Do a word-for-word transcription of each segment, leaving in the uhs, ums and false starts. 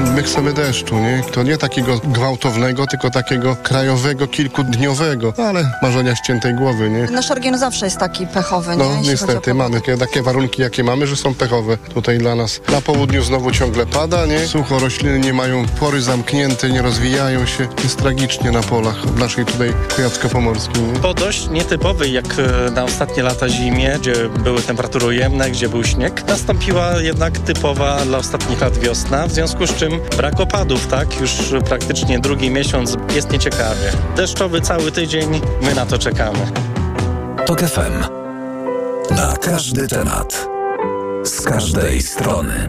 My chcemy deszczu, nie? To nie takiego gwałtownego, tylko takiego krajowego, kilkudniowego, no, ale marzenia ściętej głowy, nie? Nasz region zawsze jest taki pechowy, nie? No niestety, mamy takie, takie warunki, jakie mamy, że są pechowe tutaj dla nas. Na południu znowu ciągle pada, nie? Sucho, rośliny nie mają pory zamknięte, nie rozwijają się. Jest tragicznie na polach w naszej tutaj Kujawsko-Pomorskiej, nie? Po dość nietypowej jak na ostatnie lata zimie, gdzie były temperatury ujemne, gdzie był śnieg, nastąpiła jednak typowa dla ostatnich lat wiosna, w związku z czym brak opadów, tak? Już praktycznie drugi miesiąc jest nieciekawie. Deszczowy cały tydzień, my na to czekamy. TOK F M. Na każdy temat. Z każdej strony.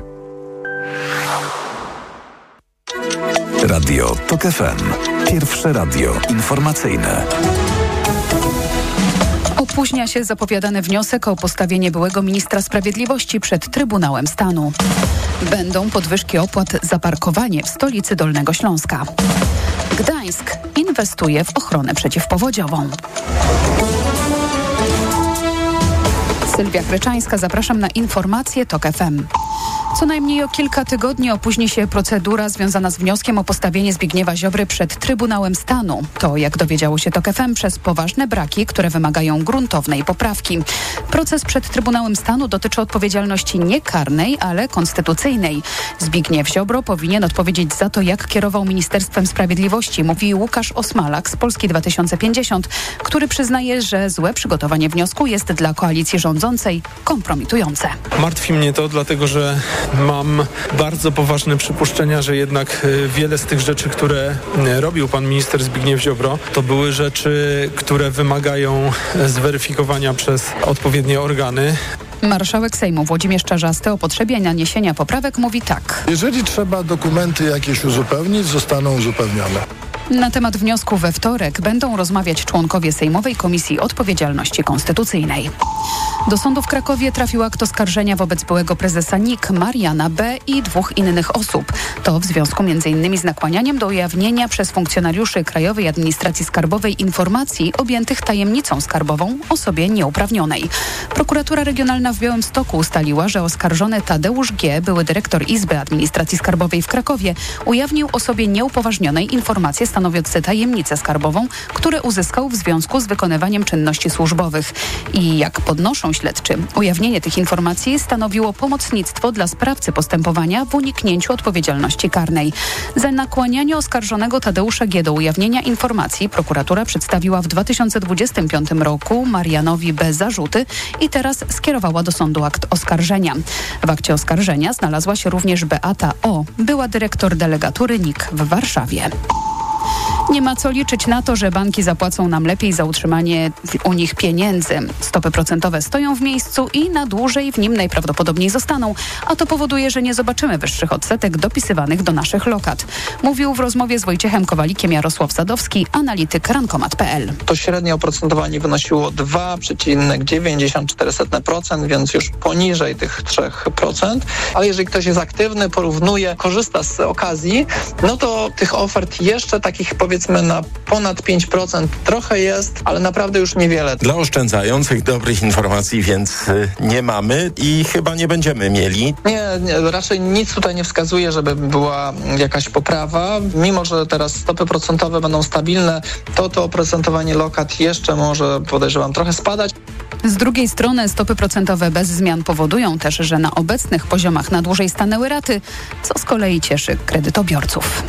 Radio TOK F M. Pierwsze radio informacyjne. Opóźnia się zapowiadany wniosek o postawienie byłego ministra sprawiedliwości przed Trybunałem Stanu. Będą podwyżki opłat za parkowanie w stolicy Dolnego Śląska. Gdańsk inwestuje w ochronę przeciwpowodziową. Sylwia Kryczańska, zapraszam na informacje TOK F M. Co najmniej o kilka tygodni opóźni się procedura związana z wnioskiem o postawienie Zbigniewa Ziobry przed Trybunałem Stanu. To, jak dowiedziało się TOK F M, przez poważne braki, które wymagają gruntownej poprawki. Proces przed Trybunałem Stanu dotyczy odpowiedzialności nie karnej, ale konstytucyjnej. Zbigniew Ziobro powinien odpowiedzieć za to, jak kierował Ministerstwem Sprawiedliwości, mówi Łukasz Osmalak z Polski dwa tysiące pięćdziesiąt, który przyznaje, że złe przygotowanie wniosku jest dla koalicji rządzącej kompromitujące. Martwi mnie to, dlatego że mam bardzo poważne przypuszczenia, że jednak wiele z tych rzeczy, które robił pan minister Zbigniew Ziobro, to były rzeczy, które wymagają zweryfikowania przez odpowiednie organy. Marszałek Sejmu Włodzimierz Czarzasty o potrzebie naniesienia poprawek mówi tak. Jeżeli trzeba dokumenty jakieś uzupełnić, zostaną uzupełnione. Na temat wniosku we wtorek będą rozmawiać członkowie Sejmowej Komisji Odpowiedzialności Konstytucyjnej. Do sądu w Krakowie trafił akt oskarżenia wobec byłego prezesa N I K Mariana B. i dwóch innych osób. To w związku między innymi z nakłanianiem do ujawnienia przez funkcjonariuszy Krajowej Administracji Skarbowej informacji objętych tajemnicą skarbową osobie nieuprawnionej. Prokuratura Regionalna w Białymstoku ustaliła, że oskarżony Tadeusz G., były dyrektor Izby Administracji Skarbowej w Krakowie, ujawnił osobie nieupoważnionej informacje stanowiące tajemnicę skarbową, które uzyskał w związku z wykonywaniem czynności służbowych. I jak podnoszą śledczy, ujawnienie tych informacji stanowiło pomocnictwo dla sprawcy postępowania w uniknięciu odpowiedzialności karnej. Za nakłanianie oskarżonego Tadeusza G. do ujawnienia informacji prokuratura przedstawiła w dwa tysiące dwudziestym piątym roku Marianowi B. zarzuty i teraz skierowała do sądu akt oskarżenia. W akcie oskarżenia znalazła się również Beata O., była dyrektor delegatury N I K w Warszawie. Nie ma co liczyć na to, że banki zapłacą nam lepiej za utrzymanie u nich pieniędzy. Stopy procentowe stoją w miejscu i na dłużej w nim najprawdopodobniej zostaną, a to powoduje, że nie zobaczymy wyższych odsetek dopisywanych do naszych lokat. Mówił w rozmowie z Wojciechem Kowalikiem Jarosław Sadowski, analityk rankomat kropka p l. To średnie oprocentowanie wynosiło dwa przecinek dziewięćdziesiąt cztery procent, więc już poniżej tych trzy procent. Ale jeżeli ktoś jest aktywny, porównuje, korzysta z okazji, no to tych ofert jeszcze takich powiedzmy na ponad pięć procent trochę jest, ale naprawdę już niewiele. Dla oszczędzających dobrych informacji więc nie mamy i chyba nie będziemy mieli. Nie, nie, raczej nic tutaj nie wskazuje, żeby była jakaś poprawa. Mimo że teraz stopy procentowe będą stabilne, to to oprocentowanie lokat jeszcze może, podejrzewam, trochę spadać. Z drugiej strony stopy procentowe bez zmian powodują też, że na obecnych poziomach na dłużej stanęły raty, co z kolei cieszy kredytobiorców.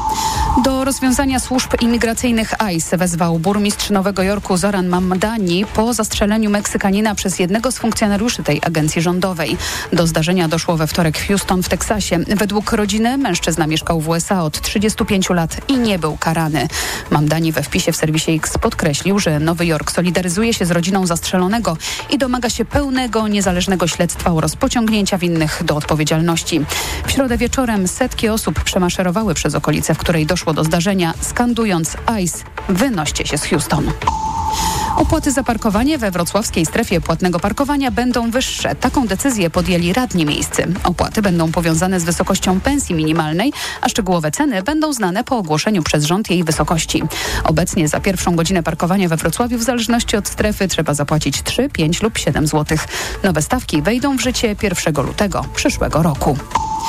Do rozwiązania służb imigracyjnych I C E wezwał burmistrz Nowego Jorku Zoran Mamdani po zastrzeleniu Meksykanina przez jednego z funkcjonariuszy tej agencji rządowej. Do zdarzenia doszło we wtorek w Houston w Teksasie. Według rodziny mężczyzna mieszkał w U S A od trzydziestu pięciu lat i nie był karany. Mamdani we wpisie w serwisie X podkreślił, że Nowy Jork solidaryzuje się z rodziną zastrzelonego i domaga się pełnego, niezależnego śledztwa oraz pociągnięcia winnych do odpowiedzialności. W środę wieczorem setki osób przemaszerowały przez okolice, w której doszło do zdarzenia, skandując I C E, wynoście się z Houston. Opłaty za parkowanie we wrocławskiej strefie płatnego parkowania będą wyższe. Taką decyzję podjęli radni miejscy. Opłaty będą powiązane z wysokością pensji minimalnej, a szczegółowe ceny będą znane po ogłoszeniu przez rząd jej wysokości. Obecnie za pierwszą godzinę parkowania we Wrocławiu w zależności od strefy trzeba zapłacić trzy, pięć lub siedem złotych. Nowe stawki wejdą w życie pierwszego lutego przyszłego roku.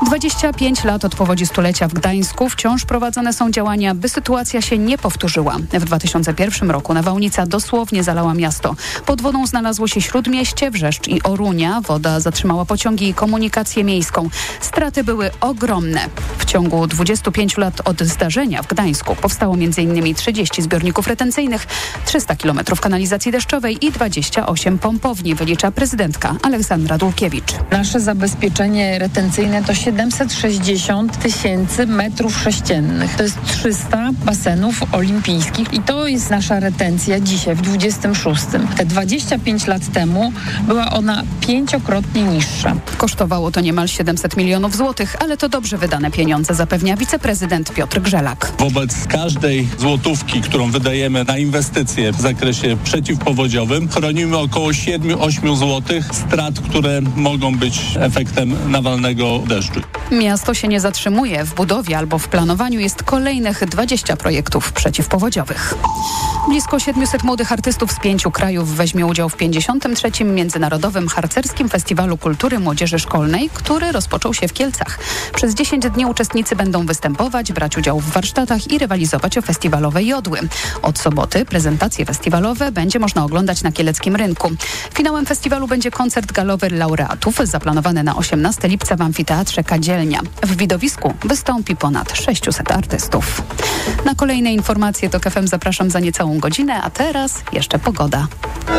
dwadzieścia pięć lat od powodzi stulecia w Gdańsku wciąż prowadzone są działania, by sytuacja się nie powtórzyła. W dwa tysiące pierwszym roku nawałnica dosłownie zalała miasto. Pod wodą znalazło się Śródmieście, Wrzeszcz i Orunia. Woda zatrzymała pociągi i komunikację miejską. Straty były ogromne. W ciągu dwudziestu pięciu lat od zdarzenia w Gdańsku powstało m.in. trzydzieści zbiorników retencyjnych, trzysta kilometrów kanalizacji deszczowej i dwadzieścia osiem pompowni, wylicza prezydentka Aleksandra Dulkiewicz. Nasze zabezpieczenie retencyjne to siedemset sześćdziesiąt tysięcy metrów sześciennych. To jest trzysta basenów olimpijskich i to jest nasza retencja dzisiaj w dwudziestym szóstym. Te dwadzieścia pięć lat temu była ona pięciokrotnie niższa. Kosztowało to niemal siedemset milionów złotych, ale to dobrze wydane pieniądze, zapewnia wiceprezydent Piotr Grzelak. Wobec każdej złotówki, którą wydajemy na inwestycje w zakresie przeciwpowodziowym, chronimy około siedem do ośmiu złotych strat, które mogą być efektem nawalnego deszczu. Miasto się nie zatrzymuje. W budowie albo w planowaniu jest kolejnych dwadzieścia projektów przeciwpowodziowych. Blisko siedmiuset młodych artystów z pięciu krajów weźmie udział w pięćdziesiątym trzecim Międzynarodowym Harcerskim Festiwalu Kultury Młodzieży Szkolnej, który rozpoczął się w Kielcach. Przez dziesięć dni uczestnicy będą występować, brać udział w warsztatach i rywalizować o festiwalowe jodły. Od soboty prezentacje festiwalowe będzie można oglądać na kieleckim rynku. Finałem festiwalu będzie koncert galowy laureatów zaplanowany na osiemnastego lipca w amfiteatrze Kadzielnia. W widowisku wystąpi ponad sześciuset artystów. Na kolejne informacje to K F M zapraszam za niecałą godzinę, a teraz jeszcze pogoda.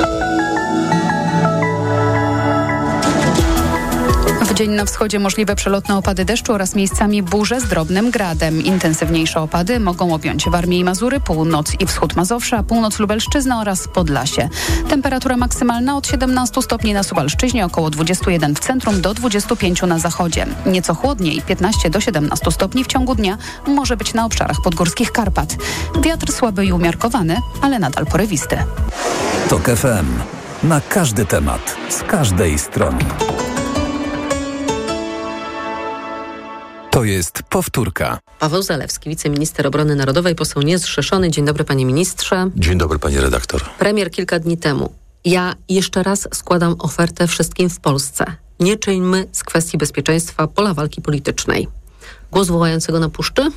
W dzień na wschodzie możliwe przelotne opady deszczu oraz miejscami burze z drobnym gradem. Intensywniejsze opady mogą objąć Warmię i Mazury, północ i wschód Mazowsza, północ Lubelszczyzny oraz Podlasie. Temperatura maksymalna od siedemnastu stopni na Suwalszczyźnie, około dwudziestu jeden w centrum do dwudziestu pięciu na zachodzie. Nieco chłodniej, piętnaście do siedemnastu stopni w ciągu dnia może być na obszarach podgórskich Karpat. Wiatr słaby i umiarkowany, ale nadal porywisty. TOK F M. Na każdy temat, z każdej strony. To jest powtórka. Paweł Zalewski, wiceminister obrony narodowej, poseł niezrzeszony. Dzień dobry, panie ministrze. Dzień dobry, pani redaktor. Premier kilka dni temu. Ja jeszcze raz składam ofertę wszystkim w Polsce. Nie czyńmy z kwestii bezpieczeństwa pola walki politycznej. Głos wołającego na puszczy?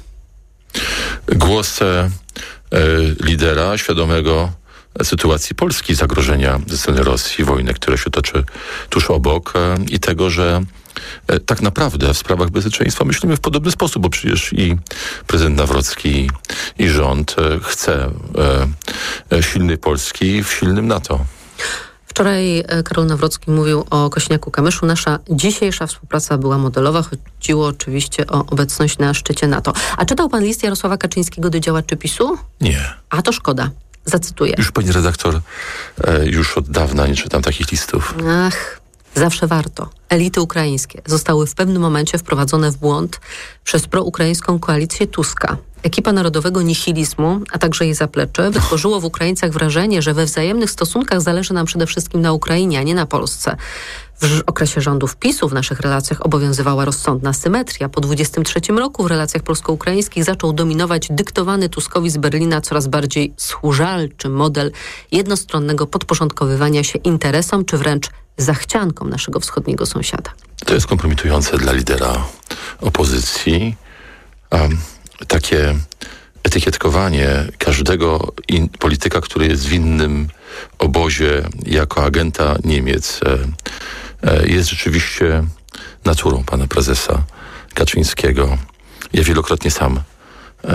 Głos e, lidera świadomego sytuacji Polski, zagrożenia ze strony Rosji, wojny, która się toczy tuż obok e, i tego, że e, tak naprawdę w sprawach bezpieczeństwa myślimy w podobny sposób, bo przecież i prezydent Nawrocki, i rząd e, chce e, e, silnej Polski w silnym NATO. Wczoraj Karol Nawrocki mówił o Kosiniaku-Kamyszu. Nasza dzisiejsza współpraca była modelowa. Chodziło oczywiście o obecność na szczycie NATO. A czytał pan list Jarosława Kaczyńskiego do działaczy PiSu? Nie. A to szkoda. Zacytuję. Już pani redaktor, e, już od dawna nie czytam takich listów. Ach, zawsze warto. Elity ukraińskie zostały w pewnym momencie wprowadzone w błąd przez proukraińską koalicję Tuska. Ekipa narodowego nihilizmu, a także jej zaplecze, wytworzyło w Ukraińcach wrażenie, że we wzajemnych stosunkach zależy nam przede wszystkim na Ukrainie, a nie na Polsce. W okresie rządów PiSu w naszych relacjach obowiązywała rozsądna symetria. Po dwudziestym trzecim roku w relacjach polsko-ukraińskich zaczął dominować dyktowany Tuskowi z Berlina coraz bardziej schórzalczy model jednostronnego podporządkowywania się interesom, czy wręcz zachciankom naszego wschodniego sąsiada. To jest kompromitujące dla lidera opozycji. Um, takie etykietkowanie każdego in, polityka, który jest w innym obozie jako agenta Niemiec, e, e, jest rzeczywiście naturą pana prezesa Kaczyńskiego. Ja wielokrotnie sam e,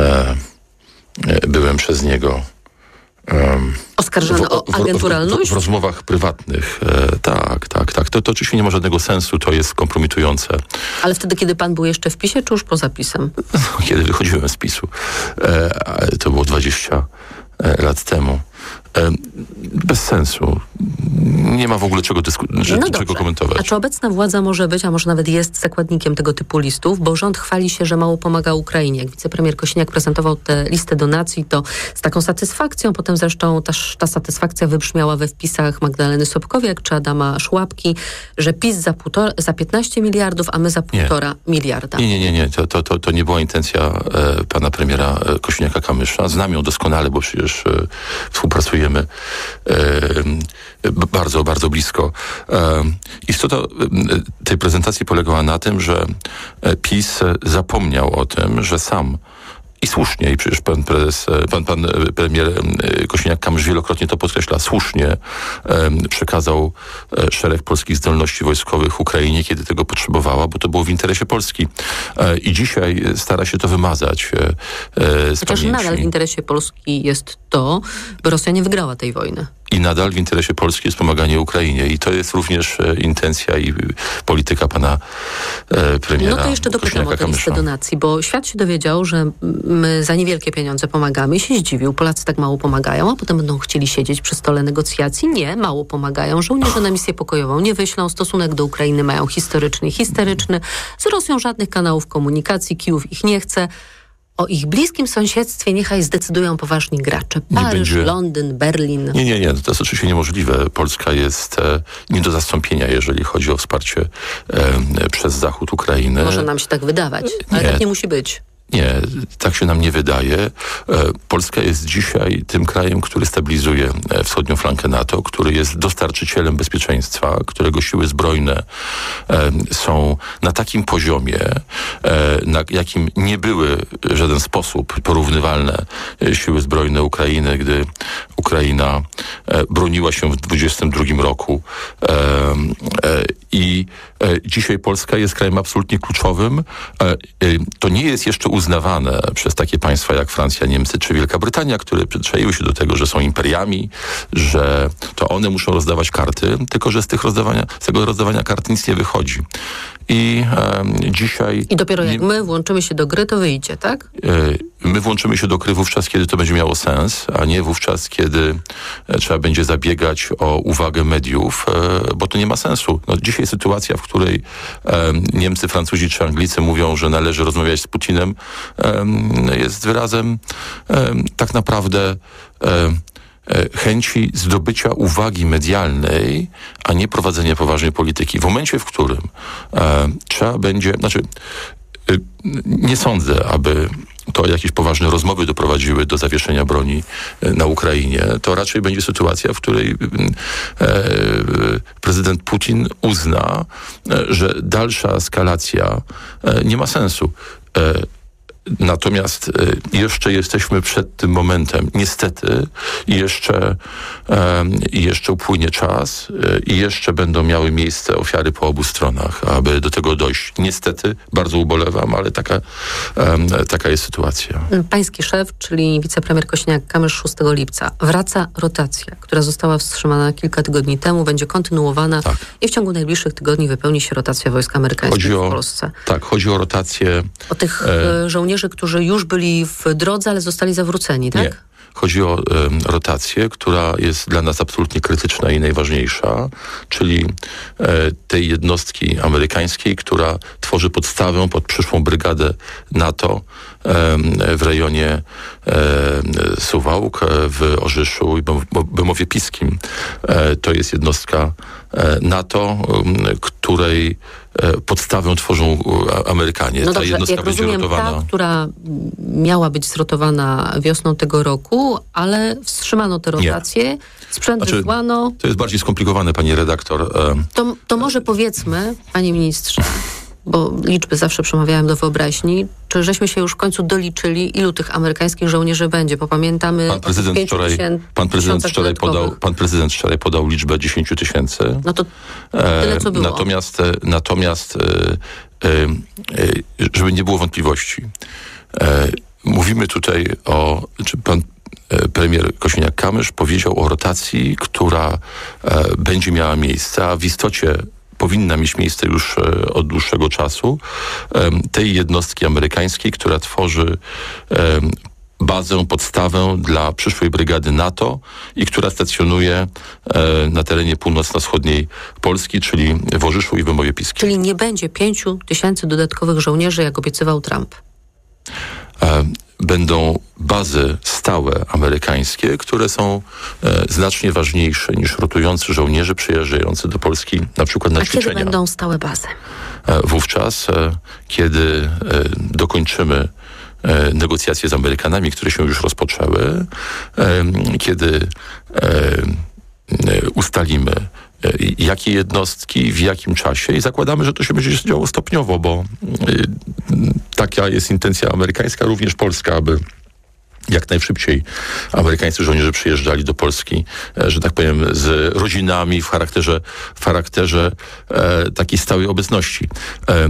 e, byłem przez niego Um, Oskarżony o agenturalność? W, w, w rozmowach prywatnych. E, tak, tak, tak. To, to oczywiście nie ma żadnego sensu, to jest kompromitujące. Ale wtedy, kiedy pan był jeszcze w PiSie, czy już poza PiSem? Kiedy wychodziłem z PiSu. E, to było dwadzieścia lat temu. E, bez sensu. Nie ma w ogóle czego, dysku- no czego komentować. A czy obecna władza może być, a może nawet jest zakładnikiem tego typu listów? Bo rząd chwali się, że mało pomaga Ukrainie. Jak wicepremier Kosiniak prezentował tę listę donacji, to z taką satysfakcją, potem zresztą ta, ta satysfakcja wybrzmiała we wpisach Magdaleny Sobkowiak czy Adama Szłapki, że PiS za, półtora, za piętnaście miliardów, a my za półtora nie. miliarda. Nie, nie, nie, nie. To, to, to, to nie była intencja e, pana premiera Kosiniaka-Kamysza. Znam ją doskonale, bo przecież e, współpracujemy obserwujemy bardzo, bardzo blisko. Istota tej prezentacji polegała na tym, że PiS zapomniał o tym, że sam i słusznie, i przecież pan prezes, pan, pan premier Kosiniak-Kamysz wielokrotnie to podkreśla, słusznie przekazał szereg polskich zdolności wojskowych Ukrainie, kiedy tego potrzebowała, bo to było w interesie Polski. I dzisiaj stara się to wymazać z Chociaż pamięci. nadal w interesie Polski jest to, by Rosja nie wygrała tej wojny. I nadal w interesie Polski jest pomaganie Ukrainie. I to jest również e, intencja i polityka pana e, premiera. No to jeszcze dopytam o tę listę donacji, bo świat się dowiedział, że my za niewielkie pieniądze pomagamy i się zdziwił. Polacy tak mało pomagają, a potem będą chcieli siedzieć przy stole negocjacji. Nie, mało pomagają. Żołnierze na misję pokojową nie wyślą. Stosunek do Ukrainy mają historyczny i histeryczny. Z Rosją żadnych kanałów komunikacji. Kijów ich nie chce. O ich bliskim sąsiedztwie niechaj zdecydują poważni gracze. Paryż, będzie... Londyn, Berlin. Nie, nie, nie. To jest oczywiście niemożliwe. Polska jest e, nie do zastąpienia, jeżeli chodzi o wsparcie e, przez Zachód Ukrainy. Może nam się tak wydawać, ale nie. tak nie musi być. Nie, tak się nam nie wydaje. Polska jest dzisiaj tym krajem, który stabilizuje wschodnią flankę NATO, który jest dostarczycielem bezpieczeństwa, którego siły zbrojne są na takim poziomie, na jakim nie były w żaden sposób porównywalne siły zbrojne Ukrainy, gdy Ukraina broniła się w dwudziestym drugim roku. I dzisiaj Polska jest krajem absolutnie kluczowym. To nie jest jeszcze uznawane przez takie państwa jak Francja, Niemcy czy Wielka Brytania, które przyzwyczaiły się do tego, że są imperiami, że to one muszą rozdawać karty, tylko że z, tych rozdawania, z tego rozdawania kart nic nie wychodzi. I e, dzisiaj... I dopiero jak nie, my włączymy się do gry, to wyjdzie, tak? E, my włączymy się do gry wówczas, kiedy to będzie miało sens, a nie wówczas, kiedy e, trzeba będzie zabiegać o uwagę mediów, e, bo to nie ma sensu. No, dzisiaj sytuacja, w której e, Niemcy, Francuzi czy Anglicy mówią, że należy rozmawiać z Putinem, e, jest wyrazem e, tak naprawdę e, chęci zdobycia uwagi medialnej, a nie prowadzenia poważnej polityki. W momencie, w którym e, trzeba będzie, znaczy e, nie sądzę, aby to jakieś poważne rozmowy doprowadziły do zawieszenia broni na Ukrainie, to raczej będzie sytuacja, w której e, prezydent Putin uzna, że dalsza eskalacja e, nie ma sensu. E, Natomiast y, jeszcze jesteśmy przed tym momentem. Niestety jeszcze, y, jeszcze upłynie czas y, i jeszcze będą miały miejsce ofiary po obu stronach, aby do tego dojść. Niestety, bardzo ubolewam, ale taka, y, taka jest sytuacja. Pański szef, czyli wicepremier Kosiniak-Kamysz szóstego lipca. Wraca rotacja, która została wstrzymana kilka tygodni temu, będzie kontynuowana tak. i w ciągu najbliższych tygodni wypełni się rotacja wojsk amerykańskich o, w Polsce. Tak, chodzi o rotację... O tych e... żołnierzy, którzy już byli w drodze, ale zostali zawróceni, tak? Nie. Chodzi o e, rotację, która jest dla nas absolutnie krytyczna i najważniejsza, czyli e, tej jednostki amerykańskiej, która tworzy podstawę pod przyszłą brygadę NATO e, w rejonie e, Suwałk, w Orzyszu i Bemowie Piskim. E, to jest jednostka e, NATO, e, której podstawę tworzą Amerykanie. No ta dobrze, jednostka jak będzie rozumiem, rotowana. ta, która miała być zrotowana wiosną tego roku, ale wstrzymano tę rotację, Nie. sprzęt znaczy, wysłano. To jest bardziej skomplikowane, pani redaktor. To, to może powiedzmy, panie ministrze, bo liczby zawsze przemawiają do wyobraźni, czy żeśmy się już w końcu doliczyli, ilu tych amerykańskich żołnierzy będzie, bo pamiętamy... Pan prezydent wczoraj, pan prezydent wczoraj podał, pan prezydent wczoraj podał liczbę dziesięć tysięcy. No to tyle, co było. Natomiast, natomiast żeby nie było wątpliwości, mówimy tutaj o... Czy pan premier Kosiniak-Kamysz powiedział o rotacji, która będzie miała miejsce, a w istocie powinna mieć miejsce już od dłuższego czasu, tej jednostki amerykańskiej, która tworzy bazę, podstawę dla przyszłej brygady NATO i która stacjonuje na terenie północno-wschodniej Polski, czyli w Orzyszu i w Bemowie Piskim. Czyli nie będzie pięciu tysięcy dodatkowych żołnierzy, jak obiecywał Trump? będą bazy stałe amerykańskie, które są e, znacznie ważniejsze niż rotujący żołnierze przyjeżdżający do Polski na przykład na A ćwiczenia. kiedy będą stałe bazy? E, wówczas, e, kiedy e, dokończymy e, negocjacje z Amerykanami, które się już rozpoczęły, e, kiedy e, ustalimy jakie jednostki, w jakim czasie i zakładamy, że to się będzie działo stopniowo, bo y, taka jest intencja amerykańska, również polska, aby jak najszybciej amerykańscy żołnierze przyjeżdżali do Polski, e, że tak powiem, z rodzinami w charakterze, w charakterze e, takiej stałej obecności. E, e,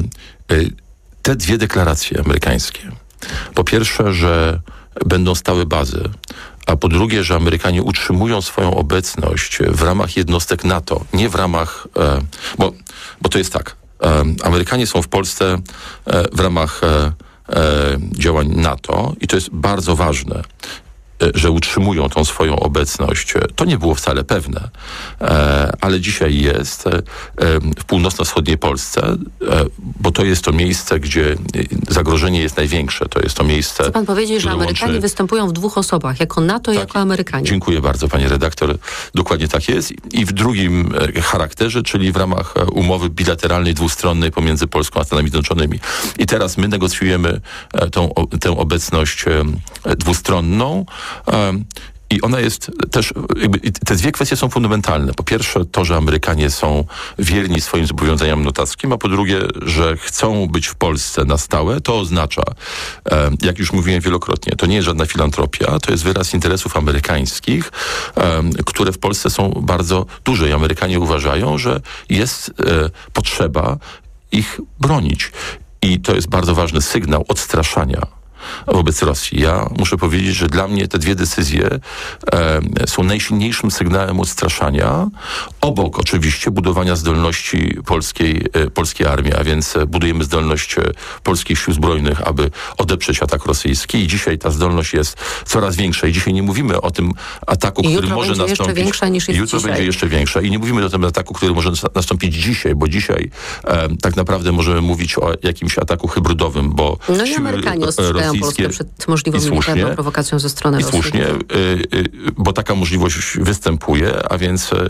te dwie deklaracje amerykańskie, po pierwsze, że będą stałe bazy, a po drugie, że Amerykanie utrzymują swoją obecność w ramach jednostek NATO, nie w ramach, e, bo, bo to jest tak, e, Amerykanie są w Polsce e, w ramach e, e, działań NATO i to jest bardzo ważne, e, że utrzymują tą swoją obecność. To nie było wcale pewne, e, ale dzisiaj jest e, w północno-wschodniej Polsce, e, bo to jest to miejsce, gdzie zagrożenie jest największe. To jest to miejsce... Chce pan powiedzieć, że Amerykanie łączy... występują w dwóch osobach, jako NATO i tak, jako Amerykanie. Dziękuję bardzo, panie redaktor. Dokładnie tak jest. I w drugim charakterze, czyli w ramach umowy bilateralnej, dwustronnej pomiędzy Polską a Stanami Zjednoczonymi. I teraz my negocjujemy tą, tę obecność dwustronną. I ona jest też, jakby, te dwie kwestie są fundamentalne. Po pierwsze to, że Amerykanie są wierni swoim zobowiązaniom notackim, a po drugie, że chcą być w Polsce na stałe. To oznacza, e, jak już mówiłem wielokrotnie, to nie jest żadna filantropia, to jest wyraz interesów amerykańskich, e, które w Polsce są bardzo duże i Amerykanie uważają, że jest e, potrzeba ich bronić. I to jest bardzo ważny sygnał odstraszania wobec Rosji. Ja muszę powiedzieć, że dla mnie te dwie decyzje e, są najsilniejszym sygnałem odstraszania, obok oczywiście budowania zdolności polskiej, e, polskiej armii, a więc budujemy zdolność e, polskich sił zbrojnych, aby odeprzeć atak rosyjski i dzisiaj ta zdolność jest coraz większa i dzisiaj nie mówimy o tym ataku, I który może będzie nastąpić. Jeszcze większa niż jest jutro dzisiaj. będzie jeszcze większa i nie mówimy o tym ataku, który może nastąpić dzisiaj, bo dzisiaj e, tak naprawdę możemy mówić o jakimś ataku hybrydowym, bo no i Amerykanie ostrzegają Polskę przed możliwą militarną prowokacją ze strony i Rosji. I słusznie, y, y, bo taka możliwość występuje, a więc y, y,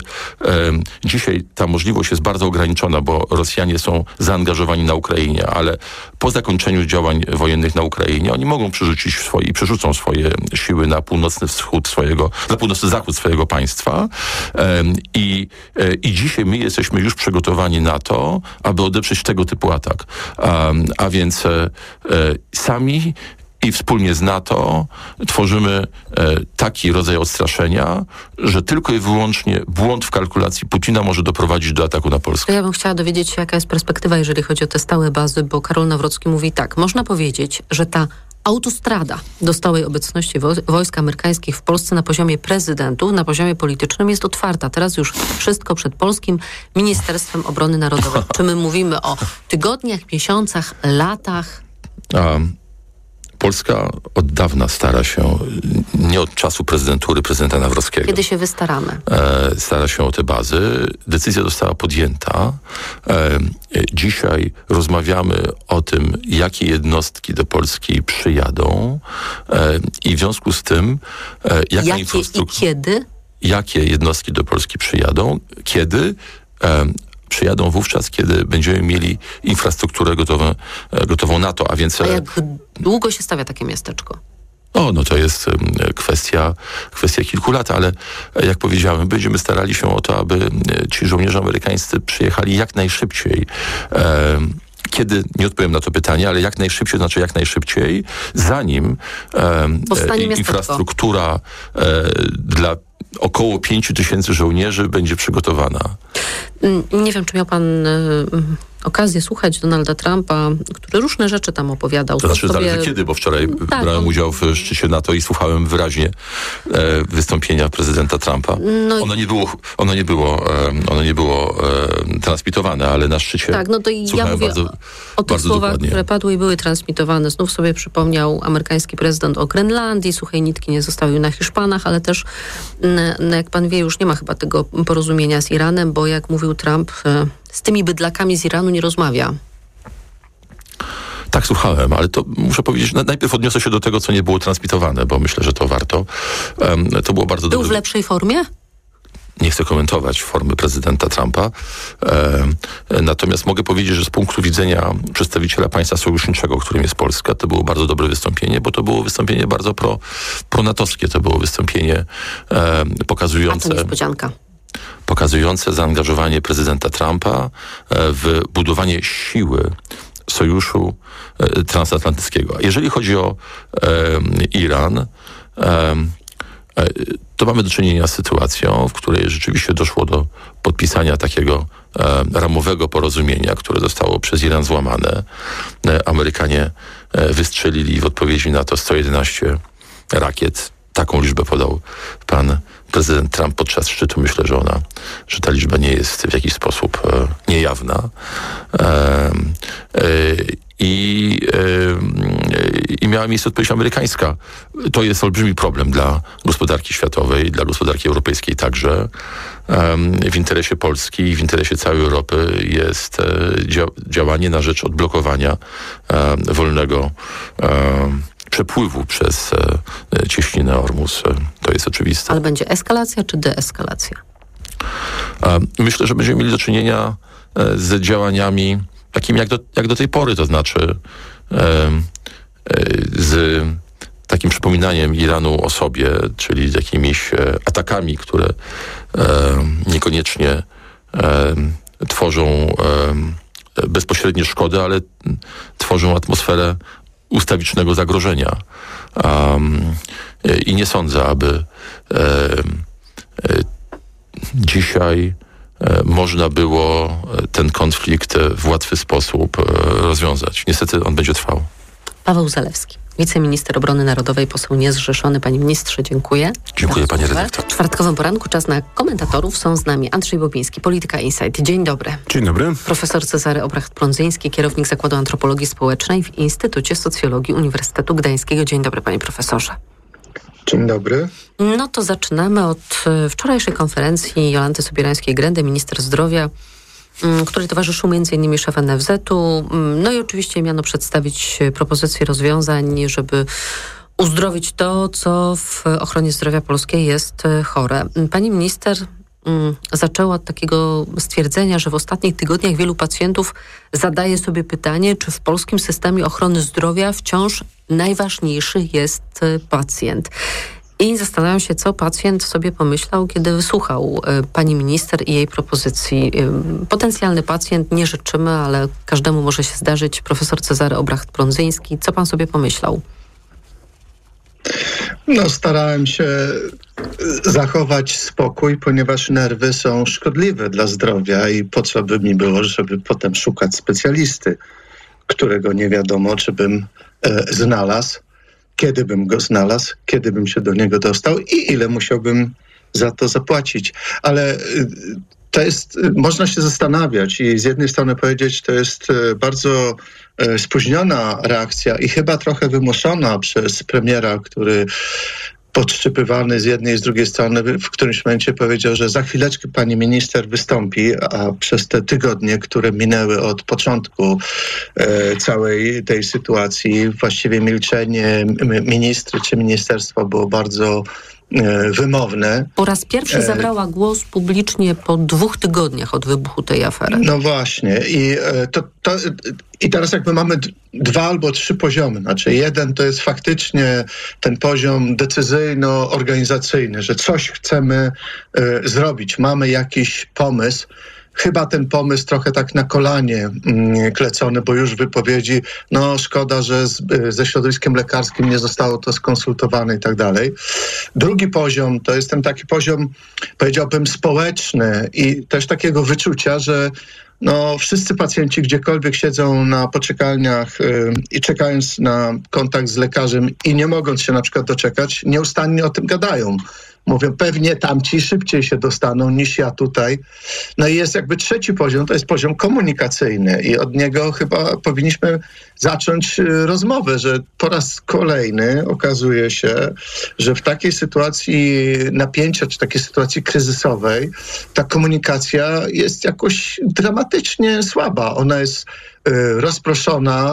dzisiaj ta możliwość jest bardzo ograniczona, bo Rosjanie są zaangażowani na Ukrainie, ale po zakończeniu działań wojennych na Ukrainie oni mogą przerzucić swoje, przerzucą swoje siły na północny wschód swojego, na północny zachód swojego państwa y, i, y, i dzisiaj my jesteśmy już przygotowani na to, aby odeprzeć tego typu atak. Um, a więc y, y, sami i wspólnie z NATO tworzymy e, taki rodzaj odstraszenia, że tylko i wyłącznie błąd w kalkulacji Putina może doprowadzić do ataku na Polskę. Ja bym chciała dowiedzieć się, jaka jest perspektywa, jeżeli chodzi o te stałe bazy, bo Karol Nawrocki mówi tak, można powiedzieć, że ta autostrada do stałej obecności wo- wojsk amerykańskich w Polsce na poziomie prezydentów, na poziomie politycznym jest otwarta. Teraz już wszystko przed Polskim Ministerstwem Obrony Narodowej. Czy my mówimy o tygodniach, miesiącach, latach? Um. Polska od dawna stara się, nie od czasu prezydentury prezydenta Nawrockiego. Kiedy się wystaramy? E, stara się o te bazy. Decyzja została podjęta. E, dzisiaj rozmawiamy o tym, jakie jednostki do Polski przyjadą e, i w związku z tym e, jaka jakie infrastruktura... i kiedy? Jakie jednostki do Polski przyjadą, kiedy... E, przyjadą wówczas, kiedy będziemy mieli infrastrukturę gotową, gotową NATO, a więc... A jak długo się stawia takie miasteczko? O, no to jest kwestia, kwestia kilku lat, ale jak powiedziałem, będziemy starali się o to, aby ci żołnierze amerykańscy przyjechali jak najszybciej. E, kiedy, nie odpowiem na to pytanie, ale jak najszybciej, znaczy jak najszybciej, zanim e, infrastruktura e, dla około pięciu tysięcy żołnierzy będzie przygotowana. Nie wiem, czy miał pan y, okazję słuchać Donalda Trumpa, który różne rzeczy tam opowiadał. To znaczy sobie... zależy kiedy, bo wczoraj tak, brałem on... udział w szczycie NATO i słuchałem wyraźnie e, wystąpienia prezydenta Trumpa. No ono nie było, ono nie było, e, ono nie było e, transmitowane, ale na szczycie tak, no to ja mówię bardzo, o, o tych słowach, dokładnie. które padły i były transmitowane. Znów sobie przypomniał amerykański prezydent o Grenlandii, suchej nitki nie zostawił na Hiszpanach, ale też, no, jak pan wie, już nie ma chyba tego porozumienia z Iranem, bo jak mówił Trump, z tymi bydlakami z Iranu nie rozmawia. Tak, słuchałem, ale to muszę powiedzieć, najpierw odniosę się do tego, co nie było transmitowane, bo myślę, że to warto. Um, to było bardzo Był dobre. w lepszej formie? Nie chcę komentować formy prezydenta Trumpa. E, natomiast mogę powiedzieć, że z punktu widzenia przedstawiciela państwa sojuszniczego, którym jest Polska, to było bardzo dobre wystąpienie, bo to było wystąpienie bardzo pro, pronatowskie. To było wystąpienie e, pokazujące... A co niespodzianka? Pokazujące zaangażowanie prezydenta Trumpa w budowanie siły sojuszu transatlantyckiego. Jeżeli chodzi o e, Iran, e, to mamy do czynienia z sytuacją, w której rzeczywiście doszło do podpisania takiego e, ramowego porozumienia, które zostało przez Iran złamane. E, Amerykanie e, wystrzelili w odpowiedzi na to sto jedenaście rakiet. Taką liczbę podał pan prezydent Trump podczas szczytu. Myślę, że ona, że ta liczba nie jest w jakiś sposób e, niejawna. E, e, I, e, I miała miejsce odpowiedź amerykańska. To jest olbrzymi problem dla gospodarki światowej, dla gospodarki europejskiej także. E, w interesie Polski i w interesie całej Europy jest e, dzia- działanie na rzecz odblokowania e, wolnego e, przepływu przez e, cieśninę Ormus. E, to jest oczywiste. Ale będzie eskalacja czy deeskalacja? E, myślę, że będziemy mieli do czynienia e, z działaniami takimi jak do, jak do tej pory, to znaczy e, e, z takim przypominaniem Iranu o sobie, czyli z jakimiś e, atakami, które e, niekoniecznie e, tworzą e, bezpośrednie szkody, ale tworzą atmosferę ustawicznego zagrożenia. Um, I nie sądzę, aby e, e, dzisiaj e, można było ten konflikt w łatwy sposób e, rozwiązać. Niestety on będzie trwał. Paweł Zalewski, wiceminister obrony narodowej, poseł niezrzeszony. Panie ministrze, dziękuję. Dziękuję, panie redaktor. W czwartkowym poranku czas na komentatorów. Są z nami Andrzej Bobiński, Polityka Insight. Dzień dobry. Dzień dobry. Profesor Cezary Obracht-Prądzyński, kierownik Zakładu Antropologii Społecznej w Instytucie Socjologii Uniwersytetu Gdańskiego. Dzień dobry, panie profesorze. Dzień dobry. No to zaczynamy od wczorajszej konferencji Jolanty Sobierańskiej-Grendy, minister zdrowia, który towarzyszył między innymi szef N F Z-u. No i oczywiście miano przedstawić propozycje rozwiązań, żeby uzdrowić to, co w ochronie zdrowia polskiej jest chore. Pani minister zaczęła od takiego stwierdzenia, że w ostatnich tygodniach wielu pacjentów zadaje sobie pytanie, czy w polskim systemie ochrony zdrowia wciąż najważniejszy jest pacjent. I zastanawiam się, co pacjent sobie pomyślał, kiedy wysłuchał y, pani minister i jej propozycji. Y, potencjalny pacjent, nie życzymy, ale każdemu może się zdarzyć. Profesor Cezary Obracht-Prądzyński, co pan sobie pomyślał? No, starałem się zachować spokój, ponieważ nerwy są szkodliwe dla zdrowia i po co by mi było, żeby potem szukać specjalisty, którego nie wiadomo, czy bym e, znalazł, kiedy bym go znalazł, kiedy bym się do niego dostał i ile musiałbym za to zapłacić. Ale to jest, można się zastanawiać i z jednej strony powiedzieć, to jest bardzo spóźniona reakcja i chyba trochę wymuszona przez premiera, który podszczypywany z jednej i z drugiej strony w którymś momencie powiedział, że za chwileczkę pani minister wystąpi, a przez te tygodnie, które minęły od początku e, całej tej sytuacji, właściwie milczenie ministry czy ministerstwa było bardzo e, wymowne. Po raz pierwszy zabrała głos publicznie po dwóch tygodniach od wybuchu tej afery. No właśnie. I, e, to, to, i teraz jakby mamy d- dwa albo trzy poziomy. Znaczy jeden to jest faktycznie ten poziom decyzyjno-organizacyjny, że coś chcemy e, zrobić. Mamy jakiś pomysł. Chyba ten pomysł trochę tak na kolanie mm, klecony, bo już wypowiedzi, no szkoda, że z, ze środowiskiem lekarskim nie zostało to skonsultowane i tak dalej. Drugi poziom to jest ten taki poziom, powiedziałbym, społeczny i też takiego wyczucia, że no, wszyscy pacjenci gdziekolwiek siedzą na poczekalniach yy, i czekając na kontakt z lekarzem i nie mogąc się na przykład doczekać, nieustannie o tym gadają. Mówią, pewnie tamci szybciej się dostaną niż ja tutaj. No i jest jakby trzeci poziom, to jest poziom komunikacyjny i od niego chyba powinniśmy zacząć rozmowę, że po raz kolejny okazuje się, że w takiej sytuacji napięcia, czy takiej sytuacji kryzysowej, ta komunikacja jest jakoś dramatycznie słaba. Ona jest y, rozproszona,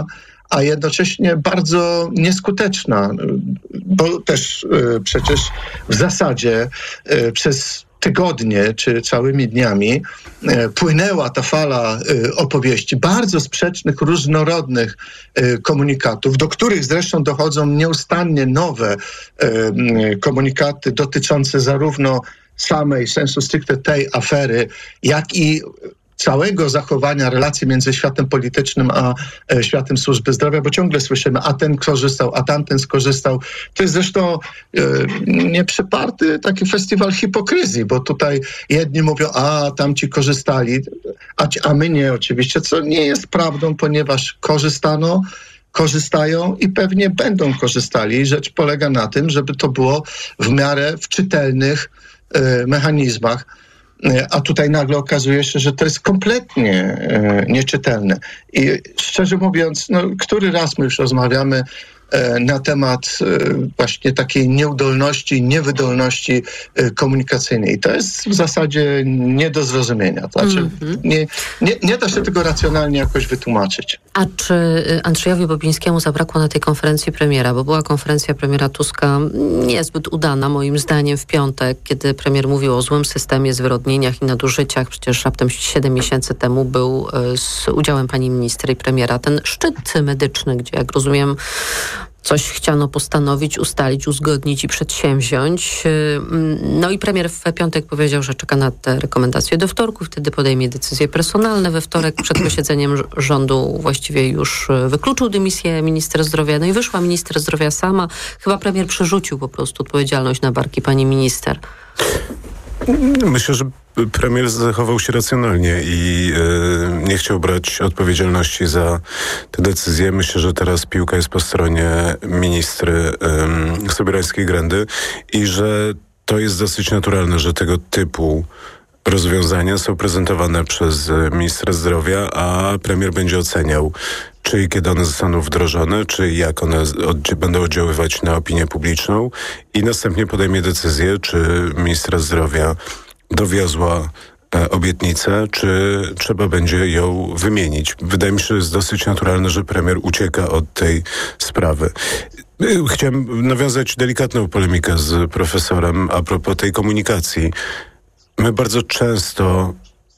a jednocześnie bardzo nieskuteczna, bo też y, przecież w zasadzie y, przez tygodnie czy całymi dniami y, płynęła ta fala y, opowieści, bardzo sprzecznych, różnorodnych y, komunikatów, do których zresztą dochodzą nieustannie nowe y, y, komunikaty dotyczące zarówno samej sensu stricte tej afery, jak i całego zachowania relacji między światem politycznym a e, światem służby zdrowia, bo ciągle słyszymy, a ten korzystał, a tamten skorzystał. To jest zresztą e, nieprzyparty taki festiwal hipokryzji, bo tutaj jedni mówią, a tamci korzystali, a, a my nie oczywiście, co nie jest prawdą, ponieważ korzystano, korzystają i pewnie będą korzystali. Rzecz polega na tym, żeby to było w miarę w czytelnych e, mechanizmach. A tutaj nagle okazuje się, że to jest kompletnie e, nieczytelne. I szczerze mówiąc, no, który raz my już rozmawiamy e, na temat e, właśnie takiej nieudolności, niewydolności e, komunikacyjnej. I to jest w zasadzie nie do zrozumienia. To znaczy, mm-hmm. nie, nie, nie da się tego racjonalnie jakoś wytłumaczyć. A czy Andrzejowi Bobińskiemu zabrakło na tej konferencji premiera? Bo była konferencja premiera Tuska niezbyt udana, moim zdaniem, w piątek, kiedy premier mówił o złym systemie, zwyrodnieniach i nadużyciach. Przecież raptem siedem miesięcy temu był z udziałem pani minister i premiera ten szczyt medyczny, gdzie, jak rozumiem, coś chciano postanowić, ustalić, uzgodnić i przedsięwziąć. No i premier w piątek powiedział, że czeka na te rekomendacje do wtorku, wtedy podejmie decyzje personalne. We wtorek przed posiedzeniem rządu właściwie już wykluczył dymisję minister zdrowia. No i wyszła minister zdrowia sama. Chyba premier przerzucił po prostu odpowiedzialność na barki pani minister. Myślę, że premier zachował się racjonalnie i y, nie chciał brać odpowiedzialności za te decyzje. Myślę, że teraz piłka jest po stronie ministry y, Sobierańskiej-Grendy i że to jest dosyć naturalne, że tego typu rozwiązania są prezentowane przez ministra zdrowia, a premier będzie oceniał, czy i kiedy one zostaną wdrożone, czy jak one oddzie- będą oddziaływać na opinię publiczną i następnie podejmie decyzję, czy ministra zdrowia dowiozła e, obietnicę, czy trzeba będzie ją wymienić. Wydaje mi się, że jest dosyć naturalne, że premier ucieka od tej sprawy. Chciałem nawiązać delikatną polemikę z profesorem a propos tej komunikacji. My bardzo często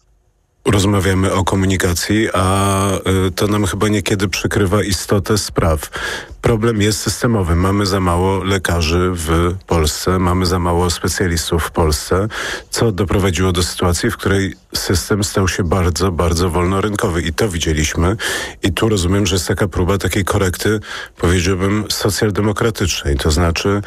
rozmawiamy o komunikacji, a y, to nam chyba niekiedy przykrywa istotę spraw. Problem jest systemowy. Mamy za mało lekarzy w Polsce, mamy za mało specjalistów w Polsce, co doprowadziło do sytuacji, w której system stał się bardzo, bardzo wolnorynkowy. I to widzieliśmy. I tu rozumiem, że jest taka próba takiej korekty, powiedziałbym, socjaldemokratycznej. To znaczy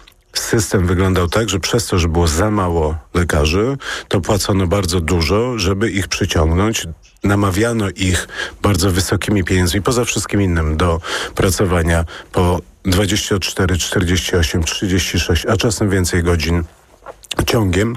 system wyglądał tak, że przez to, że było za mało lekarzy, to płacono bardzo dużo, żeby ich przyciągnąć. Namawiano ich bardzo wysokimi pieniędzmi, poza wszystkim innym, do pracowania po dwadzieścia cztery, czterdzieści osiem, trzydzieści sześć, a czasem więcej godzin ciągiem.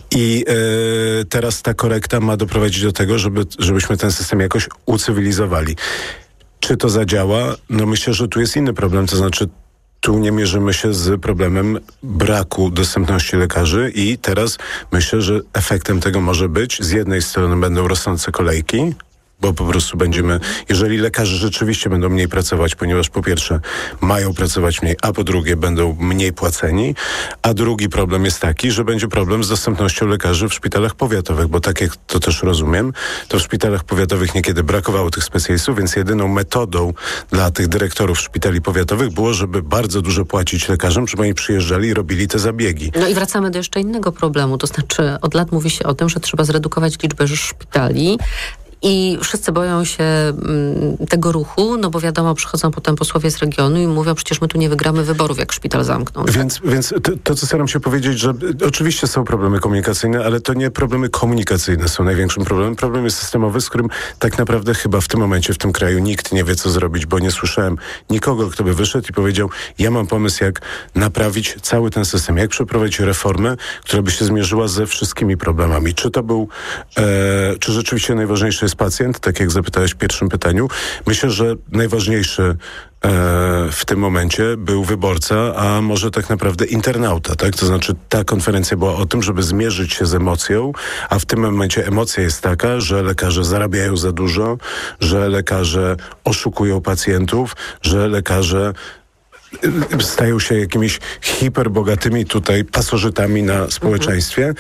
I e, teraz ta korekta ma doprowadzić do tego, żeby, żebyśmy ten system jakoś ucywilizowali. Czy to zadziała? No myślę, że tu jest inny problem, to znaczy tu nie mierzymy się z problemem braku dostępności lekarzy i teraz myślę, że efektem tego może być, z jednej strony będą rosnące kolejki, bo po prostu będziemy, jeżeli lekarze rzeczywiście będą mniej pracować, ponieważ po pierwsze mają pracować mniej, a po drugie będą mniej płaceni, a drugi problem jest taki, że będzie problem z dostępnością lekarzy w szpitalach powiatowych, bo tak jak to też rozumiem, to w szpitalach powiatowych niekiedy brakowało tych specjalistów, więc jedyną metodą dla tych dyrektorów szpitali powiatowych było, żeby bardzo dużo płacić lekarzom, żeby oni przyjeżdżali i robili te zabiegi. No i wracamy do jeszcze innego problemu, to znaczy od lat mówi się o tym, że trzeba zredukować liczbę szpitali. I wszyscy boją się m, tego ruchu, no bo wiadomo, przychodzą potem posłowie z regionu i mówią, przecież my tu nie wygramy wyborów, jak szpital zamkną. Tak? Więc, więc to, to, co staram się powiedzieć, że oczywiście są problemy komunikacyjne, ale to nie problemy komunikacyjne są największym problemem. Problem jest systemowy, z którym tak naprawdę chyba w tym momencie w tym kraju nikt nie wie, co zrobić, bo nie słyszałem nikogo, kto by wyszedł i powiedział, ja mam pomysł, jak naprawić cały ten system, jak przeprowadzić reformę, która by się zmierzyła ze wszystkimi problemami. Czy to był, e, czy rzeczywiście najważniejsze jest pacjent, tak jak zapytałeś w pierwszym pytaniu. Myślę, że najważniejszy w tym momencie był wyborca, a może tak naprawdę internauta, tak? To znaczy ta konferencja była o tym, żeby zmierzyć się z emocją, a w tym momencie emocja jest taka, że lekarze zarabiają za dużo, że lekarze oszukują pacjentów, że lekarze stają się jakimiś hiperbogatymi tutaj pasożytami na społeczeństwie.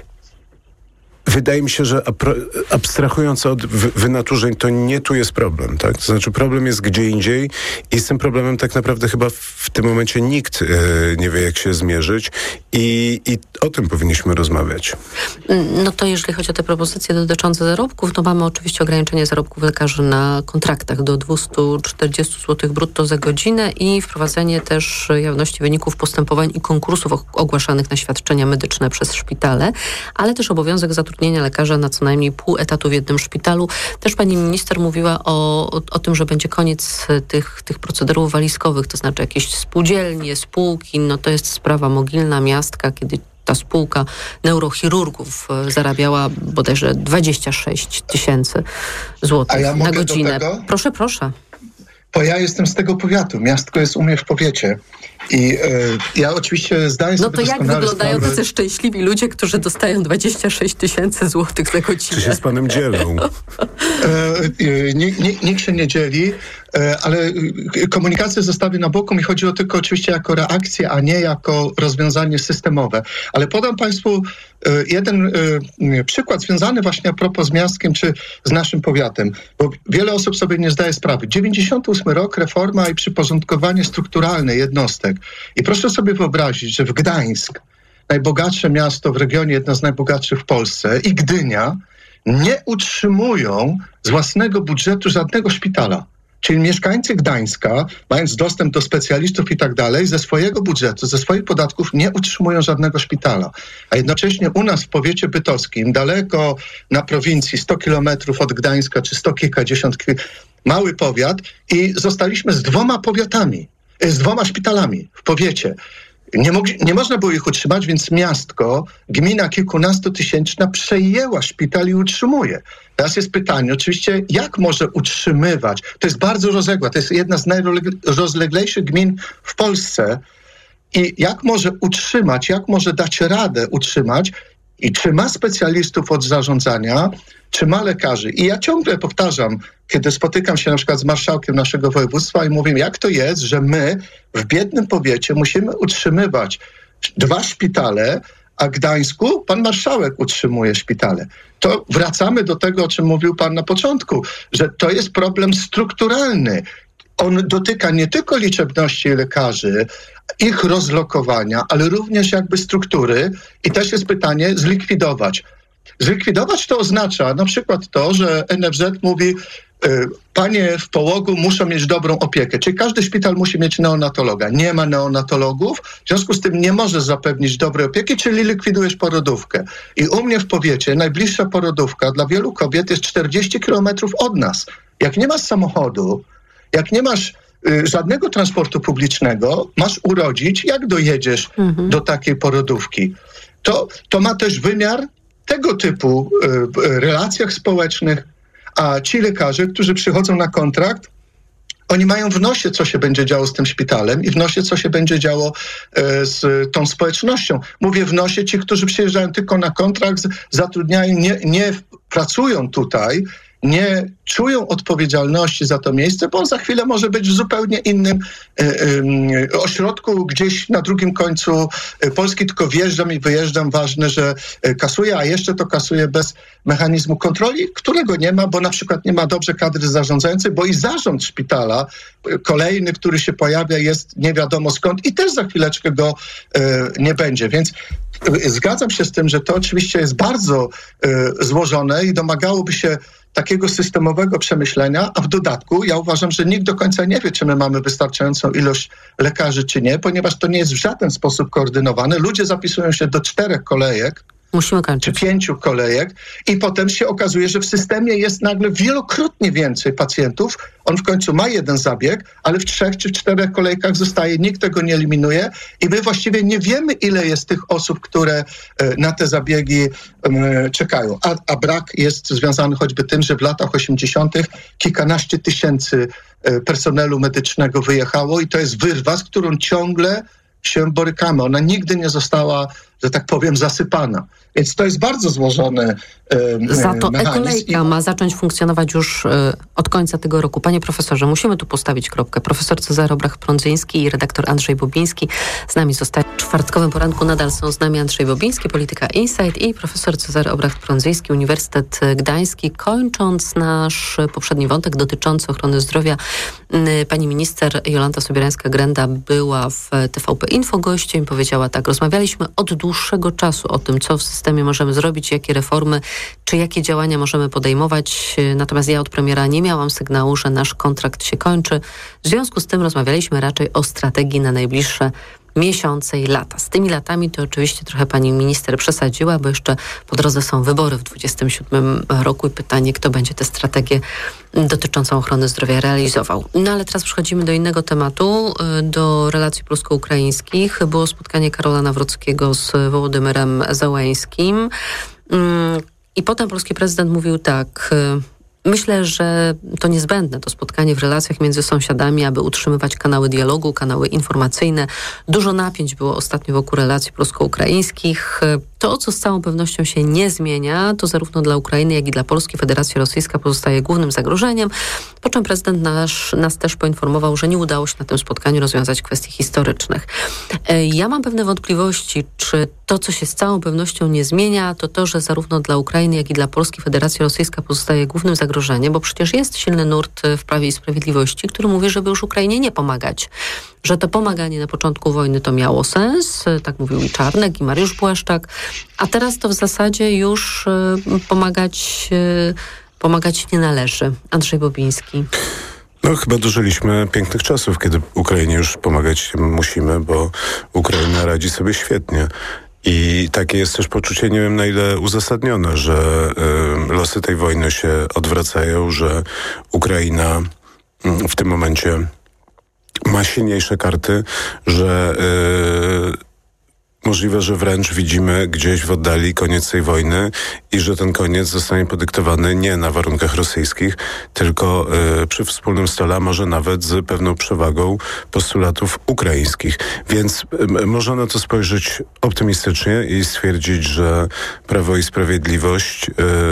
Wydaje mi się, że abstrahując od wynaturzeń, to nie tu jest problem, tak? To znaczy problem jest gdzie indziej i z tym problemem tak naprawdę chyba w tym momencie nikt e, nie wie, jak się zmierzyć i, i o tym powinniśmy rozmawiać. No to jeżeli chodzi o te propozycje dotyczące zarobków, to mamy oczywiście ograniczenie zarobków lekarzy na kontraktach do dwieście czterdzieści złotych brutto za godzinę i wprowadzenie też jawności wyników postępowań i konkursów ogłaszanych na świadczenia medyczne przez szpitale, ale też obowiązek zatrudnienia lekarza na co najmniej pół etatu w jednym szpitalu. Też pani minister mówiła o, o, o tym, że będzie koniec tych, tych procederów walizkowych, to znaczy jakieś spółdzielnie, spółki, no to jest sprawa mogilna, miastka, kiedy ta spółka neurochirurgów zarabiała bodajże dwadzieścia sześć tysięcy złotych ja na godzinę. Proszę, proszę. Bo ja jestem z tego powiatu. Miastko jest u mnie w powiecie. I e, ja oczywiście zdaję sobie doskonale sprawę... No to jak wyglądają sprawę... tacy szczęśliwi ludzie, którzy dostają dwadzieścia sześć tysięcy złotych za godzinę? Czy się z panem dzielą? E, nikt, nikt się nie dzieli, e, ale komunikację zostawię na boku. Mi chodziło tylko oczywiście jako reakcję, a nie jako rozwiązanie systemowe. Ale podam państwu e, jeden e, przykład związany właśnie a propos z miastkiem czy z naszym powiatem. Bo wiele osób sobie nie zdaje sprawy. dziewięćdziesiąty ósmy rok, reforma i przyporządkowanie strukturalne jednostek. I proszę sobie wyobrazić, że w Gdańsk, najbogatsze miasto w regionie, jedno z najbogatszych w Polsce, i Gdynia nie utrzymują z własnego budżetu żadnego szpitala. Czyli mieszkańcy Gdańska, mając dostęp do specjalistów i tak dalej, ze swojego budżetu, ze swoich podatków nie utrzymują żadnego szpitala. A jednocześnie u nas w powiecie bytowskim, daleko na prowincji, sto kilometrów od Gdańska, czy sto kilkadziesiąt, mały powiat, i zostaliśmy z dwoma powiatami, z dwoma szpitalami w powiecie. Nie, mogli, nie można było ich utrzymać, więc miastko, gmina kilkunastotysięczna przejęła szpital i utrzymuje. Teraz jest pytanie, oczywiście, jak może utrzymywać? To jest bardzo rozległa, to jest jedna z najrozleglejszych gmin w Polsce. I jak może utrzymać, jak może dać radę utrzymać? I czy ma specjalistów od zarządzania, czy ma lekarzy? I ja ciągle powtarzam, kiedy spotykam się na przykład z marszałkiem naszego województwa i mówię, jak to jest, że my w biednym powiecie musimy utrzymywać dwa szpitale, a w Gdańsku pan marszałek utrzymuje szpitale. To wracamy do tego, o czym mówił pan na początku, że to jest problem strukturalny. On dotyka nie tylko liczebności lekarzy, ich rozlokowania, ale również jakby struktury. I też jest pytanie, zlikwidować. Zlikwidować to oznacza na przykład to, że N F Z mówi, y, panie w połogu muszą mieć dobrą opiekę. Czyli każdy szpital musi mieć neonatologa. Nie ma neonatologów, w związku z tym nie możesz zapewnić dobrej opieki, czyli likwidujesz porodówkę. I u mnie w powiecie najbliższa porodówka dla wielu kobiet jest czterdzieści kilometrów od nas. Jak nie masz samochodu, jak nie masz y, żadnego transportu publicznego, masz urodzić, jak dojedziesz mhm. do takiej porodówki? To, to ma też wymiar tego typu y, relacjach społecznych, a ci lekarze, którzy przychodzą na kontrakt, oni mają w nosie, co się będzie działo z tym szpitalem i w nosie, co się będzie działo y, z tą społecznością. Mówię w nosie, ci, którzy przyjeżdżają tylko na kontrakt, zatrudniają, nie, nie pracują tutaj, nie czują odpowiedzialności za to miejsce, bo on za chwilę może być w zupełnie innym y, y, ośrodku, gdzieś na drugim końcu Polski, tylko wjeżdżam i wyjeżdżam, ważne, że kasuje, a jeszcze to kasuje bez mechanizmu kontroli, którego nie ma, bo na przykład nie ma dobrze kadry zarządzającej, bo i zarząd szpitala, kolejny, który się pojawia, jest nie wiadomo skąd i też za chwileczkę go y, nie będzie. Więc y, zgadzam się z tym, że to oczywiście jest bardzo y, złożone i domagałoby się takiego systemowego przemyślenia, a w dodatku ja uważam, że nikt do końca nie wie, czy my mamy wystarczającą ilość lekarzy, czy nie, ponieważ to nie jest w żaden sposób koordynowane. Ludzie zapisują się do czterech kolejek Musimy kończyć. czy pięciu kolejek i potem się okazuje, że w systemie jest nagle wielokrotnie więcej pacjentów. On w końcu ma jeden zabieg, ale w trzech czy czterech kolejkach zostaje, nikt tego nie eliminuje i my właściwie nie wiemy, ile jest tych osób, które na te zabiegi czekają. A, a brak jest związany choćby tym, że w latach osiemdziesiątych kilkanaście tysięcy personelu medycznego wyjechało i to jest wyrwa, z którą ciągle się borykamy. Ona nigdy nie została, że tak powiem, zasypana. Więc to jest bardzo złożony e, Za to mechanizm. e-kolejka ma zacząć funkcjonować już e, od końca tego roku. Panie profesorze, musimy tu postawić kropkę. Profesor Cezary Obrach-Prądzyński i redaktor Andrzej Bobiński z nami zostali. W czwartkowym poranku nadal są z nami Andrzej Bobiński, Polityka Insight i profesor Cezary Obrach-Prądzyński, Uniwersytet Gdański. Kończąc nasz poprzedni wątek dotyczący ochrony zdrowia, pani minister Jolanta Sobierańska-Grenda była w T V P Info gościem i powiedziała tak: rozmawialiśmy od dłuższego czasu o tym, co w systemie możemy zrobić, jakie reformy, czy jakie działania możemy podejmować. Natomiast ja od premiera nie miałam sygnału, że nasz kontrakt się kończy. W związku z tym rozmawialiśmy raczej o strategii na najbliższe miesiące i lata. Z tymi latami to oczywiście trochę pani minister przesadziła, bo jeszcze po drodze są wybory w dwudziestym siódmym roku i pytanie, kto będzie tę strategię dotyczącą ochrony zdrowia realizował. No ale teraz przechodzimy do innego tematu, do relacji polsko-ukraińskich. Było spotkanie Karola Nawrockiego z Wołodymyrem Zełeńskim i potem polski prezydent mówił tak: myślę, że to niezbędne, to spotkanie w relacjach między sąsiadami, aby utrzymywać kanały dialogu, kanały informacyjne. Dużo napięć było ostatnio wokół relacji polsko-ukraińskich. To, co z całą pewnością się nie zmienia, to zarówno dla Ukrainy, jak i dla Polski Federacja Rosyjska pozostaje głównym zagrożeniem. Po czym prezydent nasz, nas też poinformował, że nie udało się na tym spotkaniu rozwiązać kwestii historycznych. Ja mam pewne wątpliwości, czy to, co się z całą pewnością nie zmienia, to to, że zarówno dla Ukrainy, jak i dla Polski Federacja Rosyjska pozostaje głównym zagrożeniem, bo przecież jest silny nurt w Prawie i Sprawiedliwości, który mówi, żeby już Ukrainie nie pomagać. Że to pomaganie na początku wojny to miało sens, tak mówił i Czarnek, i Mariusz Błaszczak, a teraz to w zasadzie już y, pomagać, y, pomagać nie należy. Andrzej Bobiński. No chyba dożyliśmy pięknych czasów, kiedy Ukrainie już pomagać musimy, bo Ukraina radzi sobie świetnie. I takie jest też poczucie, nie wiem na ile uzasadnione, że y, losy tej wojny się odwracają, że Ukraina y, w tym momencie ma silniejsze karty, że yy, możliwe, że wręcz widzimy gdzieś w oddali koniec tej wojny i że ten koniec zostanie podyktowany nie na warunkach rosyjskich, tylko yy, przy wspólnym stole, a może nawet z pewną przewagą postulatów ukraińskich. Więc yy, można na to spojrzeć optymistycznie i stwierdzić, że Prawo i Sprawiedliwość yy,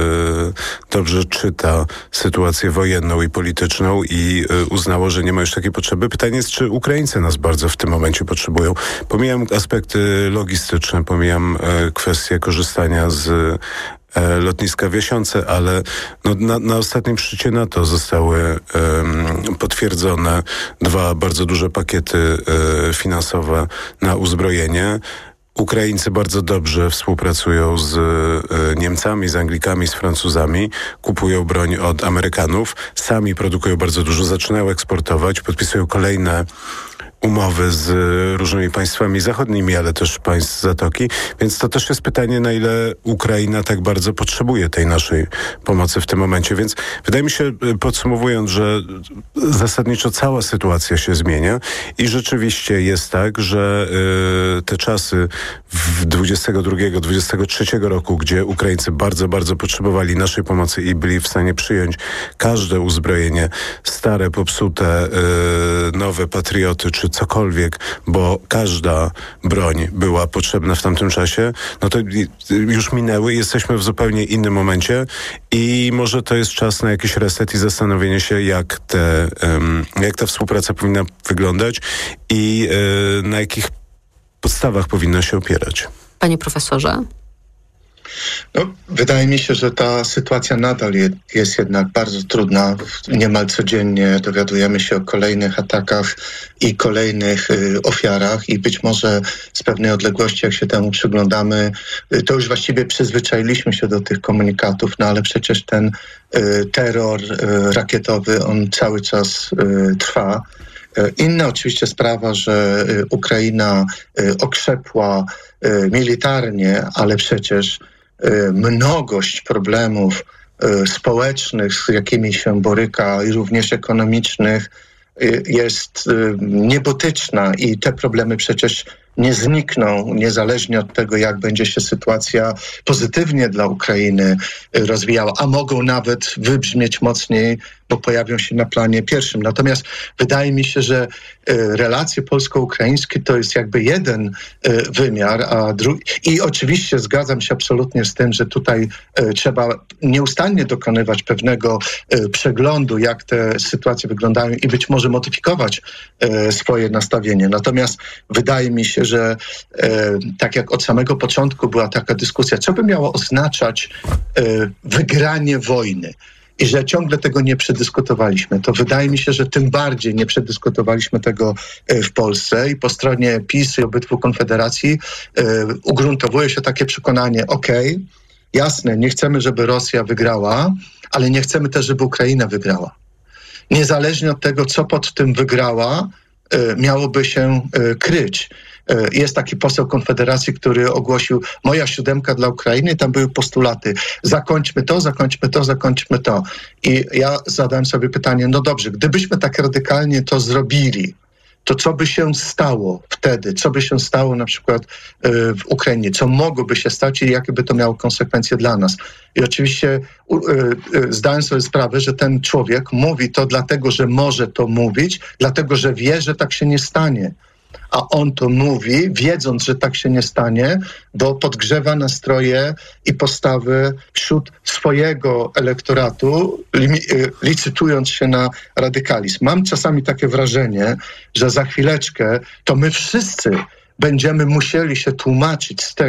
dobrze czyta sytuację wojenną i polityczną i yy, uznało, że nie ma już takiej potrzeby. Pytanie jest, czy Ukraińcy nas bardzo w tym momencie potrzebują. Pomijam aspekty logistyczne, pomijam e, kwestię korzystania z e, lotniska w Jasionce, ale no, na, na ostatnim szczycie NATO zostały e, potwierdzone dwa bardzo duże pakiety e, finansowe na uzbrojenie. Ukraińcy bardzo dobrze współpracują z e, Niemcami, z Anglikami, z Francuzami, kupują broń od Amerykanów, sami produkują bardzo dużo, zaczynają eksportować, podpisują kolejne umowy z różnymi państwami zachodnimi, ale też państw Zatoki. Więc to też jest pytanie, na ile Ukraina tak bardzo potrzebuje tej naszej pomocy w tym momencie. Więc wydaje mi się, podsumowując, że zasadniczo cała sytuacja się zmienia i rzeczywiście jest tak, że y, te czasy w dwudziestego drugiego dwudziestego trzeciego roku, gdzie Ukraińcy bardzo, bardzo potrzebowali naszej pomocy i byli w stanie przyjąć każde uzbrojenie, stare, popsute, y, nowe patrioty, czy cokolwiek, bo każda broń była potrzebna w tamtym czasie, no to już minęły, jesteśmy w zupełnie innym momencie i może to jest czas na jakiś reset i zastanowienie się, jak, te, um, jak ta współpraca powinna wyglądać i y, na jakich podstawach powinna się opierać. Panie profesorze? No, wydaje mi się, że ta sytuacja nadal je, jest jednak bardzo trudna. Niemal codziennie dowiadujemy się o kolejnych atakach i kolejnych y, ofiarach i być może z pewnej odległości, jak się temu przyglądamy, y, to już właściwie przyzwyczailiśmy się do tych komunikatów, no ale przecież ten y, terror y, rakietowy, on cały czas y, trwa. Inna oczywiście sprawa, że Ukraina okrzepła militarnie, ale przecież mnogość problemów społecznych, z jakimi się boryka, i również ekonomicznych, jest niebotyczna i te problemy przecież nie znikną, niezależnie od tego, jak będzie się sytuacja pozytywnie dla Ukrainy rozwijała, a mogą nawet wybrzmieć mocniej, bo pojawią się na planie pierwszym. Natomiast wydaje mi się, że relacje polsko-ukraińskie to jest jakby jeden wymiar, a drugi... I oczywiście zgadzam się absolutnie z tym, że tutaj trzeba nieustannie dokonywać pewnego przeglądu, jak te sytuacje wyglądają i być może modyfikować swoje nastawienie. Natomiast wydaje mi się, że e, tak jak od samego początku była taka dyskusja, co by miało oznaczać e, wygranie wojny i że ciągle tego nie przedyskutowaliśmy, to wydaje mi się, że tym bardziej nie przedyskutowaliśmy tego e, w Polsce i po stronie PiS i obydwu konfederacji e, ugruntowuje się takie przekonanie, okej, okay, jasne, nie chcemy, żeby Rosja wygrała, ale nie chcemy też, żeby Ukraina wygrała. Niezależnie od tego, co pod tym wygrała, e, miałoby się e, kryć. Jest taki poseł Konfederacji, który ogłosił moja siódemka dla Ukrainy, tam były postulaty zakończmy to, zakończmy to, zakończmy to. I ja zadałem sobie pytanie, no dobrze, gdybyśmy tak radykalnie to zrobili, to co by się stało wtedy? Co by się stało na przykład w Ukrainie? Co mogłoby się stać i jakie by to miało konsekwencje dla nas? I oczywiście zdałem sobie sprawę, że ten człowiek mówi to dlatego, że może to mówić, dlatego, że wie, że tak się nie stanie. A on to mówi, wiedząc, że tak się nie stanie, bo podgrzewa nastroje i postawy wśród swojego elektoratu, licytując się na radykalizm. Mam czasami takie wrażenie, że za chwileczkę to my wszyscy będziemy musieli się tłumaczyć z tego,